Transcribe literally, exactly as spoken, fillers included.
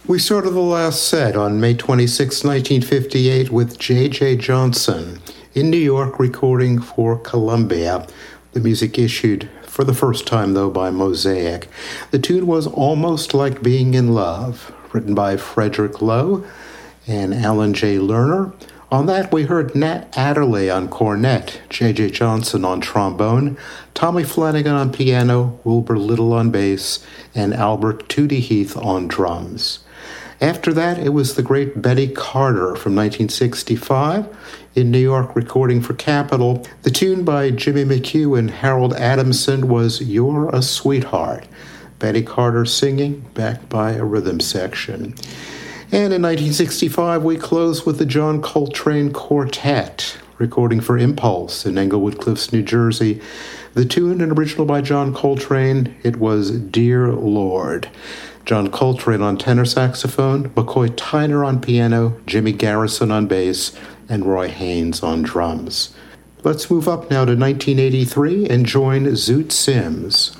We started the last set on May twenty-sixth, nineteen fifty-eight with J J Johnson in New York recording for Columbia. The music issued for the first time, though, by Mosaic. The tune was Almost Like Being in Love, written by Frederick Lowe and Alan J. Lerner. On that, we heard Nat Adderley on cornet, J J Johnson on trombone, Tommy Flanagan on piano, Wilbur Little on bass, and Albert Tootie Heath on drums. After that, it was the great Betty Carter from nineteen sixty-five in New York recording for Capitol. The tune by Jimmy McHugh and Harold Adamson was You're a Sweetheart. Betty Carter singing, backed by a rhythm section. And in nineteen sixty-five, we closed with the John Coltrane Quartet, recording for Impulse in Englewood Cliffs, New Jersey. The tune, an original by John Coltrane, it was Dear Lord. John Coltrane on tenor saxophone, McCoy Tyner on piano, Jimmy Garrison on bass, and Roy Haynes on drums. Let's move up now to nineteen eighty-three and join Zoot Sims